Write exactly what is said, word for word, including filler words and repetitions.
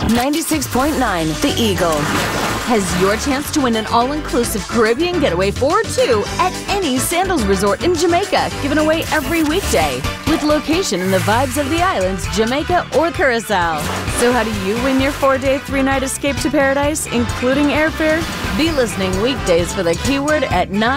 ninety-six point nine The Eagle has your chance to win an all-inclusive Caribbean getaway for two at any Sandals Resort in Jamaica, given away every weekday, with location in the vibes of the islands, Jamaica or Curacao. So how do you win your four-day, three-night escape to paradise, including airfare? Be listening weekdays for the keyword at nine.